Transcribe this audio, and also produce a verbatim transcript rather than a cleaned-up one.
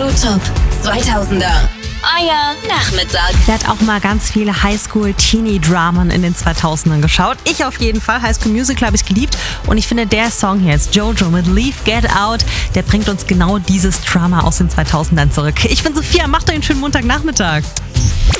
Top zweitausender. Euer Nachmittag. Der hat auch mal ganz viele Highschool-Teenie-Dramen in den zweitausendern geschaut. Ich auf jeden Fall. High School Musical habe ich geliebt. Und ich finde, der Song hier jetzt, Jojo mit Leave, Get Out, der bringt uns genau dieses Drama aus den zweitausendern zurück. Ich bin Sophia, macht euch einen schönen Montagnachmittag.